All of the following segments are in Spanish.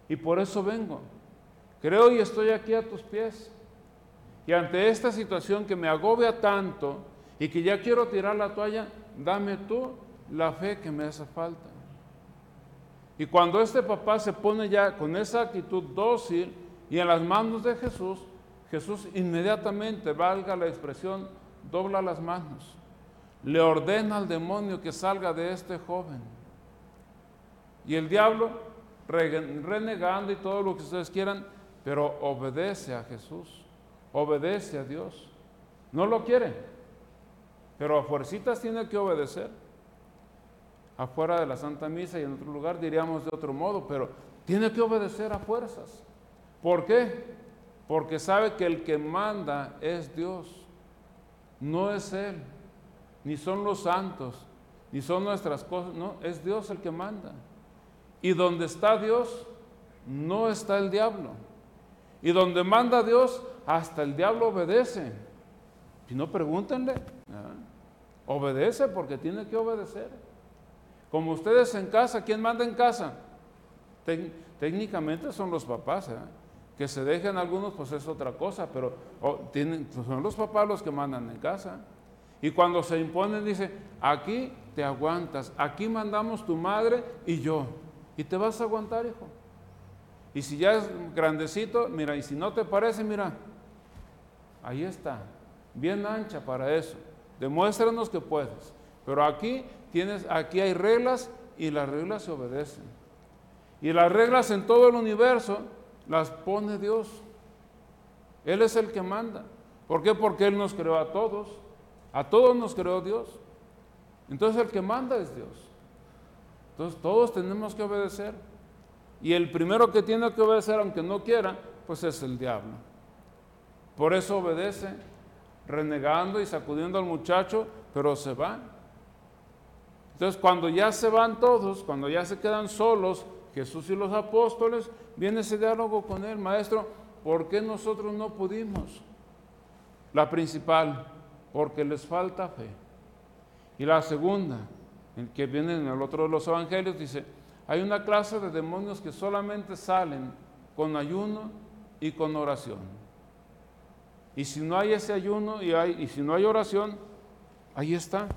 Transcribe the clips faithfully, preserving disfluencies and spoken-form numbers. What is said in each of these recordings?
y por eso vengo. Creo y estoy aquí a tus pies. Y ante esta situación que me agobia tanto y que ya quiero tirar la toalla, dame tú la fe que me hace falta. Y cuando este papá se pone ya con esa actitud dócil y en las manos de Jesús, Jesús inmediatamente, valga la expresión, dobla las manos. Le ordena al demonio que salga de este joven. Y el diablo, renegando y todo lo que ustedes quieran, pero obedece a Jesús, obedece a Dios. No lo quiere, pero a fuercitas tiene que obedecer. Afuera de la Santa Misa y en otro lugar diríamos de otro modo, pero tiene que obedecer a fuerzas. ¿Por qué? Porque sabe que el que manda es Dios, no es Él, ni son los santos, ni son nuestras cosas, no, es Dios el que manda. Y donde está Dios, no está el diablo. Y donde manda Dios, hasta el diablo obedece. Si no, pregúntenle. ¿Ah? Obedece porque tiene que obedecer. Como ustedes en casa, ¿quién manda en casa? Tec- técnicamente son los papás, ¿eh? Que se dejen algunos, pues es otra cosa, pero oh, tienen, pues son los papás los que mandan en casa. Y cuando se imponen, dice, aquí te aguantas, aquí mandamos tu madre y yo, y te vas a aguantar, hijo. Y si ya es grandecito, mira, y si no te parece, mira, ahí está, bien ancha para eso, demuéstranos que puedes. Pero aquí tienes, aquí hay reglas y las reglas se obedecen. Y las reglas en todo el universo las pone Dios. Él es el que manda. ¿Por qué? Porque Él nos creó a todos. A todos nos creó Dios. Entonces el que manda es Dios. Entonces todos tenemos que obedecer. Y el primero que tiene que obedecer, aunque no quiera, pues es el diablo. Por eso obedece, renegando y sacudiendo al muchacho, pero se va. Entonces cuando ya se van todos, cuando ya se quedan solos, Jesús y los apóstoles, viene ese diálogo con él. Maestro, ¿por qué nosotros no pudimos? La principal, porque les falta fe. Y la segunda, el que viene en el otro de los evangelios, dice, hay una clase de demonios que solamente salen con ayuno y con oración. Y si no hay ese ayuno y, hay, y si no hay oración, ahí está.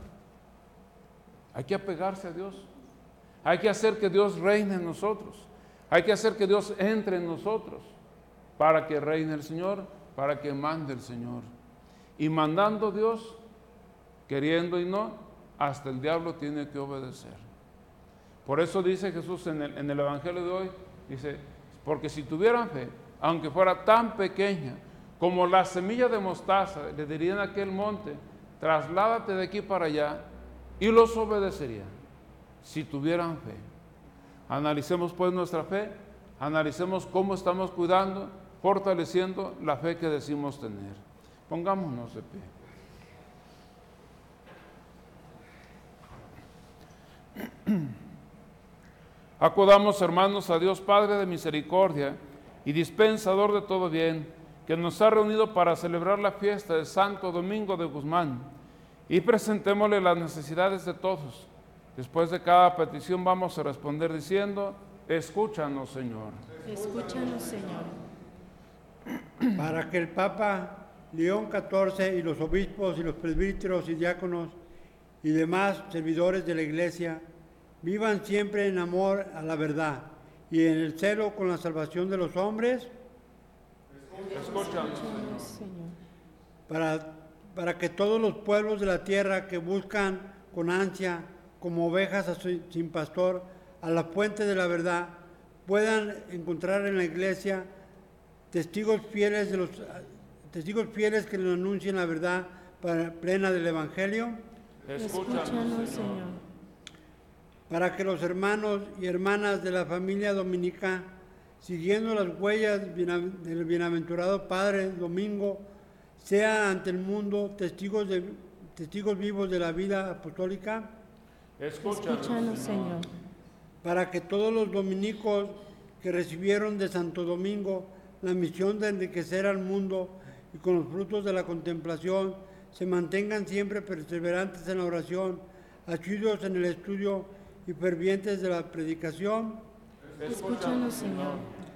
Hay que apegarse a Dios. Hay que hacer que Dios reine en nosotros. Hay que hacer que Dios entre en nosotros para que reine el Señor, para que mande el Señor. Y mandando Dios, queriendo y no, hasta el diablo tiene que obedecer. Por eso dice Jesús en el, en el Evangelio de hoy, dice, porque si tuvieran fe, aunque fuera tan pequeña como la semilla de mostaza, le dirían a aquel monte, trasládate de aquí para allá, y los obedecería, si tuvieran fe. Analicemos pues nuestra fe, analicemos cómo estamos cuidando, fortaleciendo la fe que decimos tener. Pongámonos de pie. Acudamos, hermanos, a Dios Padre de misericordia y dispensador de todo bien, que nos ha reunido para celebrar la fiesta de Santo Domingo de Guzmán, y presentémosle las necesidades de todos. Después de cada petición vamos a responder diciendo, escúchanos, Señor. Escúchanos, Señor. Para que el Papa León catorce y los obispos y los presbíteros y diáconos y demás servidores de la Iglesia vivan siempre en amor a la verdad y en el celo con la salvación de los hombres. Escúchanos, Señor. Para, para que todos los pueblos de la tierra que buscan con ansia, como ovejas sin pastor, a la fuente de la verdad, puedan encontrar en la Iglesia testigos fieles de los testigos fieles que nos anuncien la verdad para, plena del Evangelio. Escúchanos, Señor. Para que los hermanos y hermanas de la familia dominica, siguiendo las huellas del bienaventurado Padre Domingo, sean ante el mundo testigos, de, testigos vivos de la vida apostólica. Escúchanos, Escúchanos, Señor. Para que todos los dominicos que recibieron de Santo Domingo la misión de enriquecer al mundo y con los frutos de la contemplación se mantengan siempre perseverantes en la oración, asiduos en el estudio y fervientes de la predicación. Escúchanos, Señor.